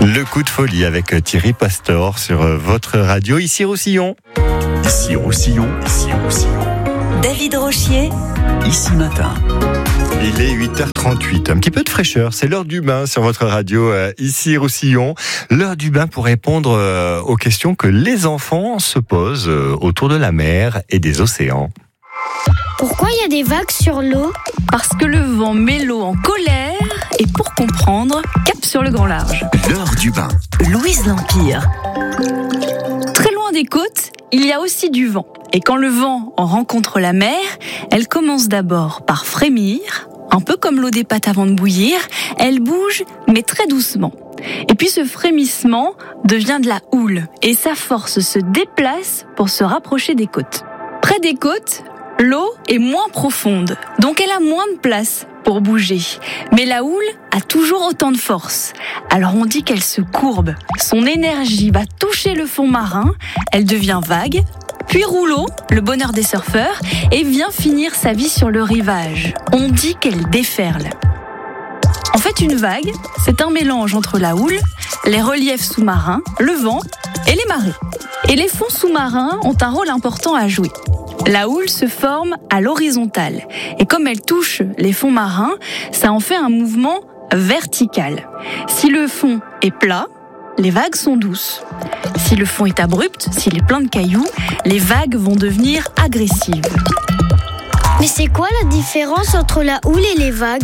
Le coup de folie avec Thierry Pastor sur votre radio, ici Roussillon. Ici Roussillon, ici Roussillon. David Rochier, Ici Matin. Il est 8h38, un petit peu de fraîcheur, c'est l'heure du bain sur votre radio, ici Roussillon. L'heure du bain pour répondre aux questions que les enfants se posent autour de la mer et des océans. Pourquoi il y a des vagues sur l'eau ? Parce que le vent met l'eau en colère et pour comprendre, cap sur le grand large. L'heure du bain. Louise L'Empire. Très loin des côtes, il y a aussi du vent. Et quand le vent en rencontre la mer, elle commence d'abord par frémir, un peu comme l'eau des pâtes avant de bouillir. Elle bouge, mais très doucement. Et puis ce frémissement devient de la houle et sa force se déplace pour se rapprocher des côtes. Près des côtes, l'eau est moins profonde, donc elle a moins de place pour bouger. Mais la houle a toujours autant de force. Alors on dit qu'elle se courbe. Son énergie va toucher le fond marin, elle devient vague, puis rouleau, le bonheur des surfeurs, et vient finir sa vie sur le rivage. On dit qu'elle déferle. En fait, une vague, c'est un mélange entre la houle, les reliefs sous-marins, le vent et les marées. Et les fonds sous-marins ont un rôle important à jouer. La houle se forme à l'horizontale. Et comme elle touche les fonds marins, ça en fait un mouvement vertical. Si le fond est plat, les vagues sont douces. Si le fond est abrupt, s'il est plein de cailloux, les vagues vont devenir agressives. Mais c'est quoi la différence entre la houle et les vagues ?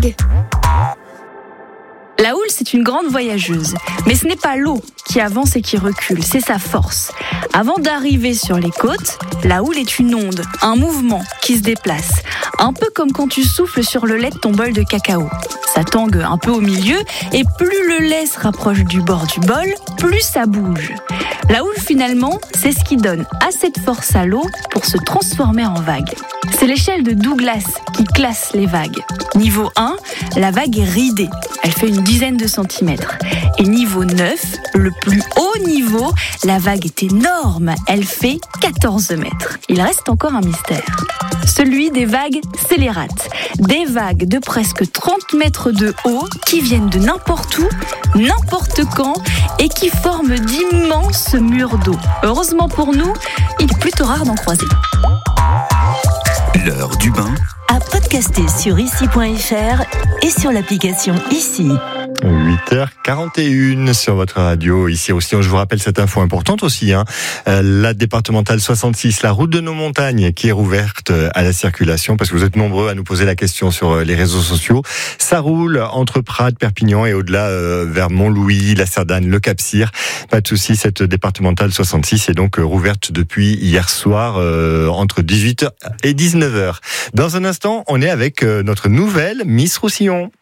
La houle, c'est une grande voyageuse. Mais ce n'est pas l'eau qui avance et qui recule, c'est sa force. Avant d'arriver sur les côtes, la houle est une onde, un mouvement qui se déplace. Un peu comme quand tu souffles sur le lait de ton bol de cacao. Ça tangue un peu au milieu et plus le lait se rapproche du bord du bol, plus ça bouge. La houle, finalement, c'est ce qui donne assez de force à l'eau pour se transformer en vague. C'est l'échelle de Douglas qui classe les vagues. Niveau 1, la vague est ridée. Elle fait une dizaine de centimètres. Et niveau 9, le plus haut niveau, la vague est énorme. Elle fait 14 mètres. Il reste encore un mystère. Celui des vagues scélérates. Des vagues de presque 30 mètres de haut qui viennent de n'importe où, n'importe quand et qui forment d'immenses murs d'eau. Heureusement pour nous, il est plutôt rare d'en croiser. L'heure du bain. À podcaster sur ici.fr et sur l'application Ici. 8h41 sur votre radio, ici aussi. Je vous rappelle cette info importante aussi, la départementale 66, la route de nos montagnes, qui est rouverte à la circulation, parce que vous êtes nombreux à nous poser la question sur les réseaux sociaux. Ça roule entre Prades, Perpignan et au-delà vers Montlouis, la Cerdane, le Cap-Cyr. Pas de souci, cette départementale 66 est donc rouverte depuis hier soir entre 18h et 19h. Dans un instant, on est avec notre nouvelle Miss Roussillon.